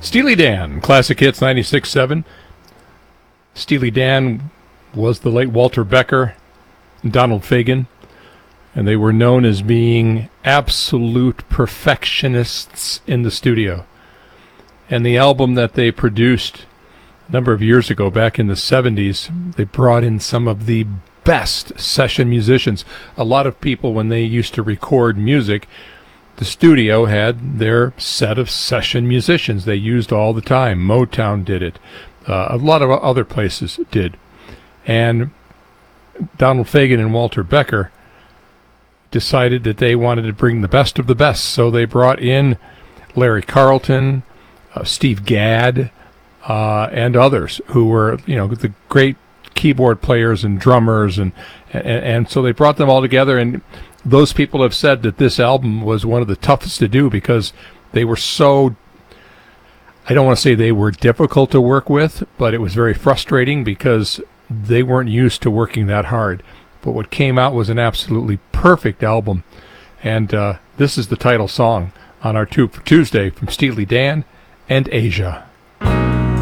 Steely Dan, Classic Hits 96.7. Steely Dan was the late Walter Becker and Donald Fagen, and they were known as being absolute perfectionists in the studio. And the album that they produced a number of years ago, back in the 70s, they brought in some of the best session musicians. A lot of people, when they used to record music, the studio had their set of session musicians they used all the time. Motown did it. A lot of other places did. And Donald Fagen and Walter Becker decided that they wanted to bring the best of the best. So they brought in Larry Carlton, Steve Gadd, and others who were, the great keyboard players and drummers. And so they brought them all together. And those people have said that this album was one of the toughest to do because they were so, I don't want to say they were difficult to work with, but it was very frustrating because they weren't used to working that hard. But what came out was an absolutely perfect album. And this is the title song on our Tube for Tuesday from Steely Dan and Asia.